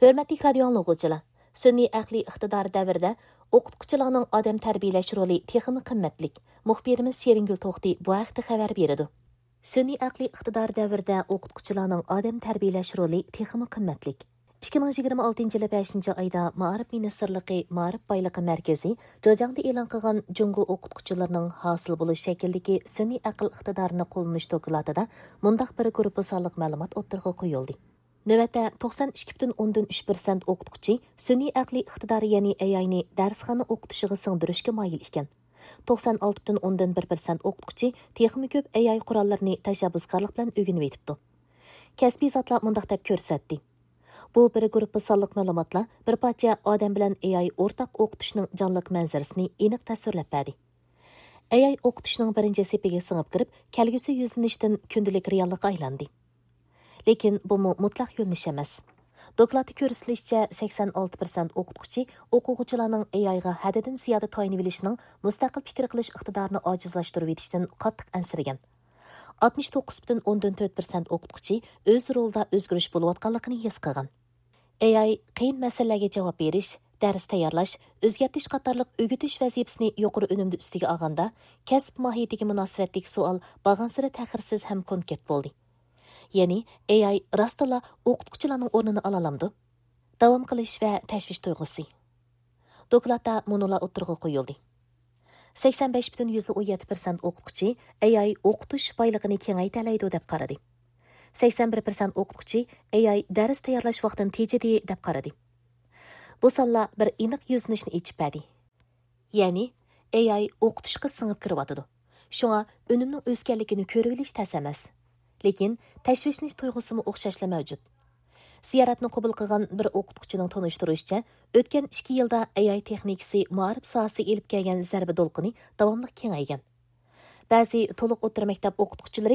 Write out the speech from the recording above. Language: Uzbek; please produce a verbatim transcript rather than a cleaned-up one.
Hörmətli radio anlıqçılar, sünni aqli iqtidar davrida o'qituvchilarning odam tarbiyalash roli texmi qimmatlik. Muxbirimiz Sheringul To'xti bu haqda xabar beradi. Sünni aqli iqtidar davrida o'qituvchilarning odam tarbiyalash roli texmi qimmatlik. ikki ming yigirma oltinchi yil beshinchi oyda Ma'arif Ministrligi Ma'arif boyligi markazi Jojangda e'lon qilgan Jungo o'qituvchilarining hosil bo'lish shakldagi sun'iy aql iqtidorini qo'llanish dokladida mundaq bir guruh sonliq ma'lumot o'ttirg'i qo'yildi. Navbatda to'qson ikki butun o'ndan uch persent o'qituvchi sun'iy aqli iqtidori ya'ni A I ni darsxona o'qitishiga singdirishga moyil ekan. to'qson olti butun o'ndan bir persent o'qituvchi texnik ko'p A I qurollarini tashabbuskorlik bilan o'rganib yetibdi. Kasbiy zotlar mundaq deb ko'rsatdi. Bu bir guruh sonliq ma'lumotlar bir parcha odam bilan A I o'rtaq o'qitishning jonliq manzarasini aniq tasvirlab berdi. A I o'qitishning birinchi sepiga singib kirib, kelgusi yuzlanishdan kundalik reallikka aylandi. Lekin bu mutlaq yo'lnish emas. Dokladda ko'rsatilishicha sakson olti persent o'qituvchi o'quvchilarning A I ga haddidan ziyoda tayinib olishning mustaqil fikr qilish iqtidorini ojizlashtirib etishdan qattiq ansiragan. oltmish to'qqiz butun o'ndan to'rt persent o'qituvchi o'z rolida o'zgarish bo'layotganligini his qilgan. A I qiyin masalalarga javob berish, dars tayyorlash, o'zgartirish qatorliq o'g'itish vazifasini yuqori unumda ustiga olganda, kasb mohiyatiga munosabatlik savol bag'ansira ta'xirsiz ham konkret bo'ldi. Ya'ni A I rostla o'qituvchilarning o'rnini ola olamdi. Davom qilish va tashvish tuyg'usi. Dokladda monolar o'tirg'i qo'yildi. sakson besh butun o'n yetti persent o'qituvchi A I o'qitish boyligini kengaytiradi deb qaradi. sakson bir persent o'qituvchi A I dars tayyorlash vaqtini tejidi deb qaradi. Bu sonlar bir aniq yuznishni ichib berdi. Ya'ni A I o'qitishga singib kiryotidi. Shunga unumning o'sganligini ko'rib olish tas emas. Lekin tashvishlanish tuyg'usimi o'xshashla mavjud. Ziyoratni qabul qilgan bir o'qituvchining tanishtirishicha, o'tgan ikki yilda A I texnikasi ma'rif sohasiga elib kelgan zarba to'lqini davomli kengaygan. Ba'zi to'liq o'rta maktab o'qituvchilari